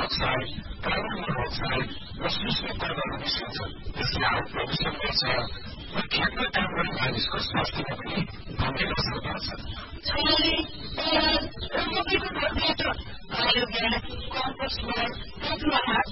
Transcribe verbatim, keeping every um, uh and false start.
Monoxide, carbon monoxide र सूक्ष्म कणहरू निस्कन्छन्। त्यसले हार्ट प्रदूषण गर्छ र खेतमा काम गर्ने मानिसको स्वास्थ्यमा पनि गम्भीर असर पर्छ। छाली, दाल र मकैको घरबाट बायोग्यास, कम्पोस्ट मल, पशुआहार